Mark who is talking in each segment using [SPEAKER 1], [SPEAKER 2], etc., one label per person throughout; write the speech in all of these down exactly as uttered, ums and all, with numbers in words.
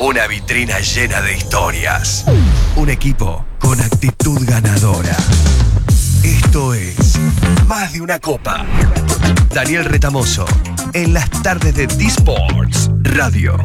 [SPEAKER 1] Una vitrina llena de historias. Un equipo con actitud ganadora. Esto es Más de una Copa. Daniel Retamoso, en las tardes de D-Sports Radio.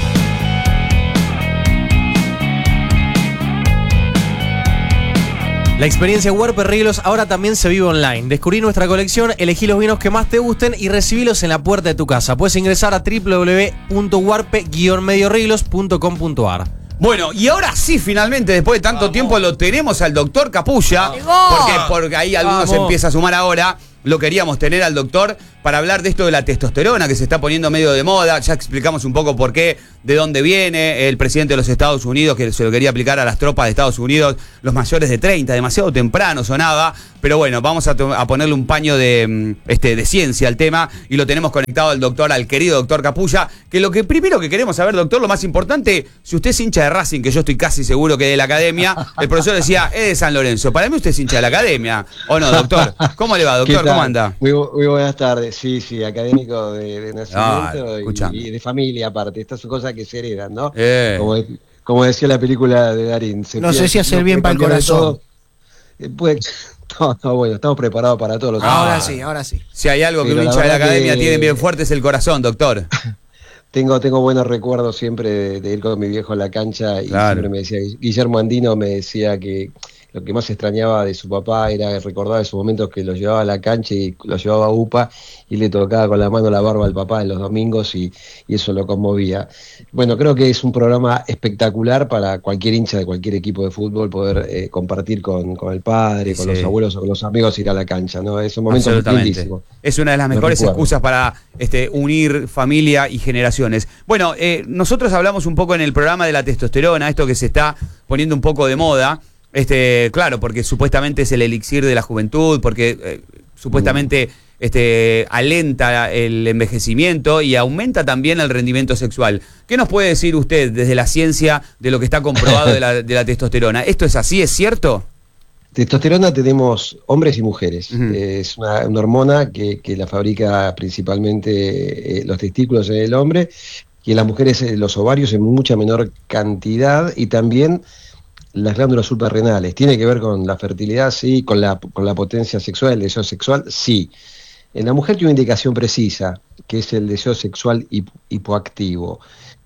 [SPEAKER 2] La experiencia Warpe Rieglos ahora también se vive online. Descubrí nuestra colección, elegí los vinos que más te gusten y recibilos en la puerta de tu casa. Puedes ingresar a doble u doble u doble u punto warpe guion medio rieglos punto com punto a r.
[SPEAKER 3] Bueno, y ahora sí, finalmente, después de tanto Vamos. tiempo, lo tenemos al doctor Capulla. Porque, porque ahí algunos Vamos. se empieza a sumar ahora. Lo queríamos tener al doctor para hablar de esto de la testosterona que se está poniendo medio de moda. Ya explicamos un poco por qué, de dónde viene el presidente de los Estados Unidos, que se lo quería aplicar a las tropas de Estados Unidos, los mayores de treinta, demasiado temprano sonaba. Pero bueno, vamos a, a ponerle un paño de, este, de ciencia al tema y lo tenemos conectado al doctor, al querido doctor Capulla, que lo que primero que queremos saber, doctor, lo más importante, si usted es hincha de Racing, que yo estoy casi seguro que de la academia, el profesor decía, es de San Lorenzo. Para mí usted es hincha de la academia, ¿o no, doctor? ¿Cómo le va, doctor? ¿Cómo anda?
[SPEAKER 4] Muy, muy buenas tardes, sí, sí, académico de, de nacimiento ah, y, y de familia aparte. Estas son cosas que se heredan, ¿no? Eh. Como, como decía la película de Darín. Se
[SPEAKER 5] no sé si hacer bien para el corazón.
[SPEAKER 4] Eh, pues, no, no, bueno, estamos preparados para todos los
[SPEAKER 5] ah, Ahora sí, ahora sí.
[SPEAKER 3] Si hay algo que un hincha de la academia que... tiene bien fuerte es el corazón, doctor.
[SPEAKER 4] Tengo, tengo buenos recuerdos siempre de, de ir con mi viejo a la cancha y claro. siempre me decía, Guillermo Andino me decía que lo que más extrañaba de su papá era recordar esos momentos que lo llevaba a la cancha y lo llevaba a UPA y le tocaba con la mano la barba al papá en los domingos y, y eso lo conmovía. Bueno, creo que es un programa espectacular para cualquier hincha de cualquier equipo de fútbol poder eh, compartir con, con el padre, con sí. los abuelos o con los amigos, ir a la cancha, ¿no? Es un momento lindísimo.
[SPEAKER 3] Es una de las mejores excusas para este, unir familia y generaciones. Bueno, eh, nosotros hablamos un poco en el programa de la testosterona, esto que se está poniendo un poco de moda. Este, claro, porque supuestamente es el elixir de la juventud, porque eh, supuestamente este, alenta el envejecimiento y aumenta también el rendimiento sexual. ¿Qué nos puede decir usted desde la ciencia de lo que está comprobado de la, de la testosterona? ¿Esto es así, es cierto?
[SPEAKER 4] Testosterona tenemos hombres y mujeres. Uh-huh. Es una, una hormona que, que la fabrica principalmente eh, los testículos en el hombre y en las mujeres eh, los ovarios en mucha menor cantidad y también las glándulas suprarrenales. ¿Tiene que ver con la fertilidad? Sí. ¿Con la, con la potencia sexual, el deseo sexual? Sí. En la mujer tiene una indicación precisa, que es el deseo sexual hip- hipoactivo.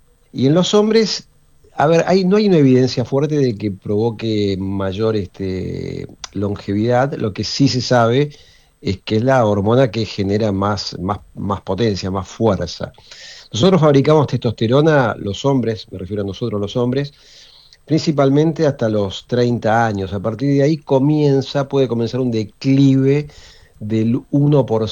[SPEAKER 4] Y en los hombres, a ver, hay, no hay una evidencia fuerte de que provoque mayor este, longevidad. Lo que sí se sabe es que es la hormona que genera más, más, más potencia, más fuerza. Nosotros fabricamos testosterona, los hombres, me refiero a nosotros los hombres, principalmente hasta los treinta años. A partir de ahí comienza, puede comenzar un declive del uno por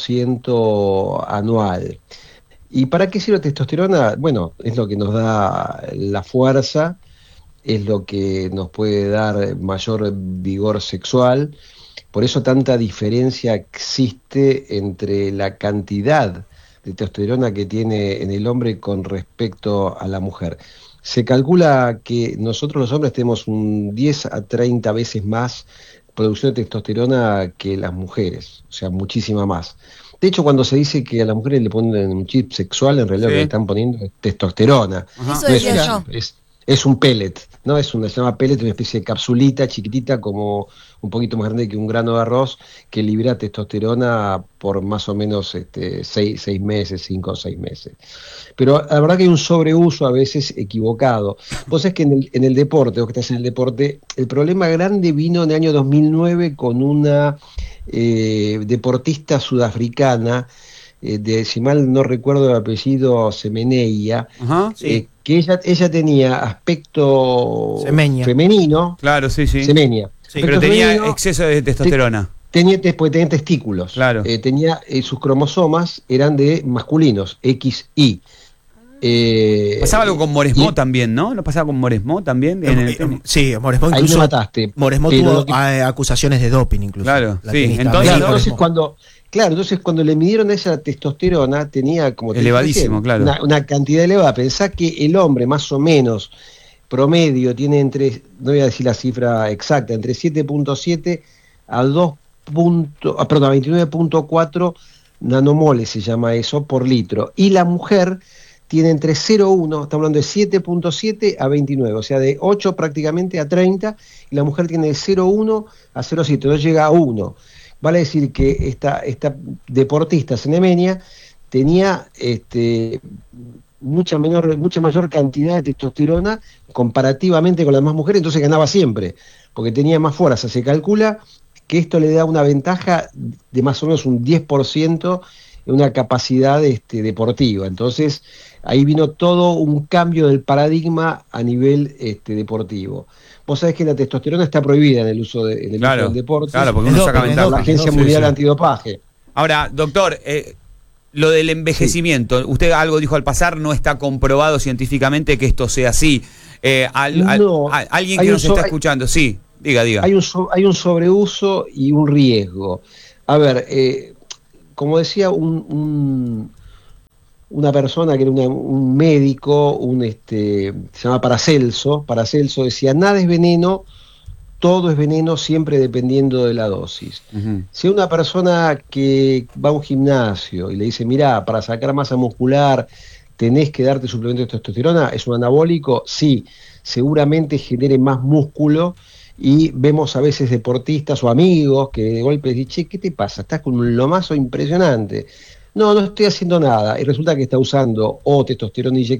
[SPEAKER 4] ciento anual. ¿Y para qué sirve la testosterona? Bueno, es lo que nos da la fuerza, es lo que nos puede dar mayor vigor sexual. Por eso tanta diferencia existe entre la cantidad de testosterona que tiene en el hombre con respecto a la mujer. Se calcula que nosotros los hombres tenemos un diez a treinta veces más producción de testosterona que las mujeres, o sea, muchísima más. De hecho, cuando se dice que a las mujeres le ponen un chip sexual, en realidad sí. lo que le están poniendo es testosterona.
[SPEAKER 5] Eso
[SPEAKER 4] no
[SPEAKER 5] decía
[SPEAKER 4] es,
[SPEAKER 5] yo.
[SPEAKER 4] Es, es un pellet, ¿no? Es una, se llama pellet, una especie de capsulita chiquitita, como un poquito más grande que un grano de arroz, que libera testosterona por más o menos este, seis, seis meses, cinco o seis meses. Pero la verdad que hay un sobreuso a veces equivocado. Vos sabés que en el, en el deporte, vos que estás en el deporte, el problema grande vino en el año dos mil nueve con una eh, deportista sudafricana, eh, de, si mal no recuerdo el apellido, Semeneia, uh-huh, sí. eh, que ella, ella tenía aspecto Semeña. femenino.
[SPEAKER 3] Claro, sí, sí.
[SPEAKER 4] Semeña.
[SPEAKER 3] Sí, pero tenía exceso de testosterona.
[SPEAKER 4] Tenía, después tenía testículos.
[SPEAKER 3] Claro.
[SPEAKER 4] Eh, tenía, eh, sus cromosomas eran de masculinos, X Y.
[SPEAKER 2] Eh,
[SPEAKER 3] pasaba algo con Moresmo y, también, ¿no? ¿No pasaba con Moresmo también? En
[SPEAKER 2] eh, el sí, Moresmo incluso.
[SPEAKER 4] Ahí me mataste.
[SPEAKER 2] Moresmo tuvo que... acusaciones de doping incluso.
[SPEAKER 3] Claro,
[SPEAKER 2] la
[SPEAKER 3] sí.
[SPEAKER 2] Entonces,
[SPEAKER 4] claro, entonces cuando, claro, entonces cuando le midieron esa testosterona tenía como
[SPEAKER 3] elevadísimo,
[SPEAKER 4] decía,
[SPEAKER 3] claro.
[SPEAKER 4] Una, una cantidad elevada. Pensá que el hombre más o menos promedio tiene entre, no voy a decir la cifra exacta, entre siete punto siete a dos. Ah, perdón, veintinueve punto cuatro nanomoles se llama eso por litro. Y la mujer tiene entre cero coma uno, estamos hablando de siete punto siete a veintinueve, o sea, de ocho prácticamente a treinta, y la mujer tiene de cero coma uno a cero coma siete, no llega a uno. Vale decir que esta, esta deportista cenemenia tenía este, mucha, menor, mucha mayor cantidad de testosterona comparativamente con las demás mujeres, entonces ganaba siempre, porque tenía más fuerza. Se calcula que esto le da una ventaja de más o menos un diez por ciento en una capacidad este, deportiva. Entonces, ahí vino todo un cambio del paradigma a nivel este, deportivo. Vos sabés que la testosterona está prohibida en el uso, de, en el
[SPEAKER 3] claro,
[SPEAKER 4] uso del deporte.
[SPEAKER 3] Claro, porque uno
[SPEAKER 4] es
[SPEAKER 3] saca ventaja.
[SPEAKER 4] la Agencia
[SPEAKER 3] Sí,
[SPEAKER 4] Mundial
[SPEAKER 3] sí.
[SPEAKER 4] Antidopaje.
[SPEAKER 3] Ahora, doctor, eh, lo del envejecimiento, sí. Usted algo dijo al pasar, no está comprobado científicamente que esto sea así. Eh, al, al,
[SPEAKER 4] no,
[SPEAKER 3] al, alguien que nos
[SPEAKER 4] so,
[SPEAKER 3] está
[SPEAKER 4] hay,
[SPEAKER 3] escuchando, sí, diga, diga.
[SPEAKER 4] Hay un, so, hay un sobreuso y un riesgo. A ver, eh, como decía un, un, una persona que era una, un médico, un este, se llama Paracelso, Paracelso decía, nada es veneno, todo es veneno siempre dependiendo de la dosis. Uh-huh. Si una persona que va a un gimnasio y le dice, mirá, para sacar masa muscular tenés que darte suplemento de testosterona, ¿es un anabólico? Sí, seguramente genere más músculo. Y vemos a veces deportistas o amigos que de golpe dicen, che, ¿qué te pasa? Estás con un lomazo impresionante. No, no estoy haciendo nada. Y resulta que está usando o testosterona inyectada